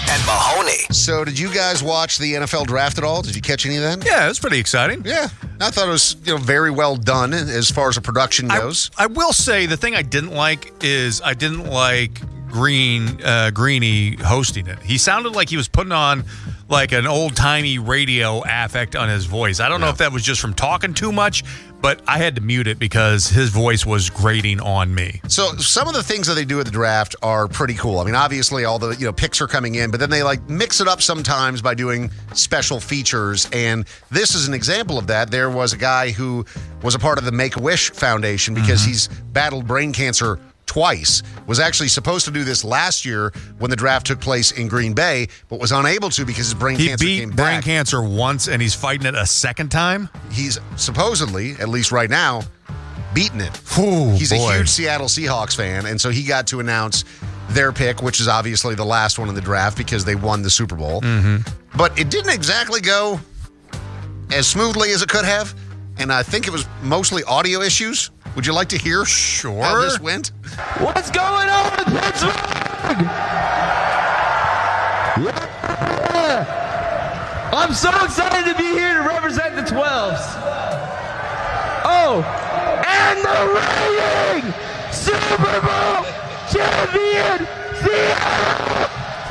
and Mahoney. So did you guys watch the NFL draft at all? Did you catch any of that? Yeah, it was pretty exciting. Yeah. I thought it was very well done as far as the production goes. I will say the thing I didn't like is I didn't like Greeny hosting it. He sounded like he was putting on like an old-timey radio affect on his voice. I don't know if that was just from talking too much, but I had to mute it because his voice was grating on me. So some of the things that they do at the draft are pretty cool. I mean, obviously all the picks are coming in, but then they like mix it up sometimes by doing special features. And this is an example of that. There was a guy who was a part of the Make-A-Wish Foundation because he's battled brain cancer twice, was actually supposed to do this last year when the draft took place in Green Bay, but was unable to because his brain cancer came back. He beat brain cancer once, and he's fighting it a second time? He's supposedly, at least right now, beaten it. He's a huge Seattle Seahawks fan, and so he got to announce their pick, which is obviously the last one in the draft because they won the Super Bowl. But it didn't exactly go as smoothly as it could have, and I think it was mostly audio issues. Would you like to hear how this went? What's going on with Pittsburgh? Yeah. I'm so excited to be here to represent the 12s. Oh, and the reigning Super Bowl champion, Seattle!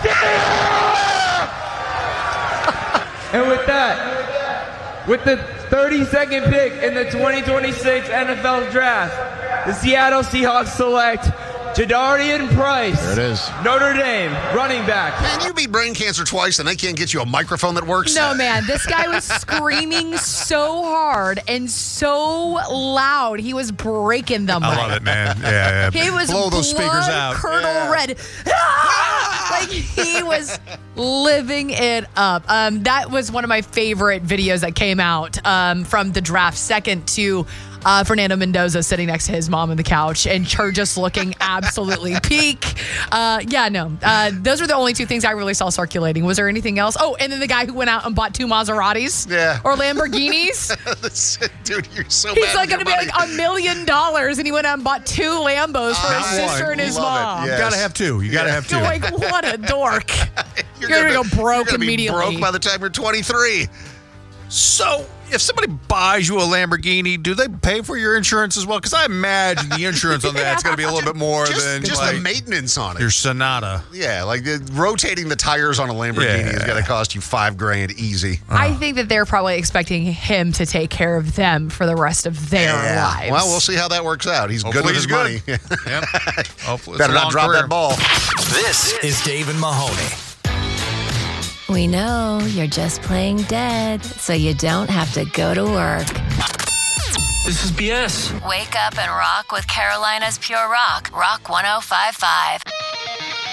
And with that, with the 32nd pick in the 2026 NFL Draft, the Seattle Seahawks select Jadarian Price. There it is. Notre Dame, running back. Man, you beat brain cancer twice and they can't get you a microphone that works? No, man. This guy was screaming so hard and so loud. He was breaking them. I love it, man. Yeah. He was blow those speakers out. Curdle red. Like he was living it up. That was one of my favorite videos that came out from the draft, second to Fernando Mendoza sitting next to his mom on the couch and her just looking absolutely peak. Those were the only two things I really saw circulating. Was there anything else? Oh, and then the guy who went out and bought 2 Maseratis or Lamborghinis. Dude, you're so He's bad like with going to be like $1 million, and he went out and bought 2 Lambos for his sister and his mom. You got to have 2. You got to have 2. You're like, what a dork. You're going to go broke immediately. Be broke by the time you're 23. So, if somebody buys you a Lamborghini, do they pay for your insurance as well? Because I imagine the insurance on that's going to be a little bit more than just like the maintenance on it. Your Sonata. Yeah, like rotating the tires on a Lamborghini is going to cost you $5,000 easy. I think that they're probably expecting him to take care of them for the rest of their lives. Well, we'll see how that works out. He's good with his money. Yep. Hopefully, better not drop that ball. This is Dave and Mahoney. We know you're just playing dead, so you don't have to go to work. This is BS. Wake up and rock with Carolina's Pure Rock, Rock 105.5.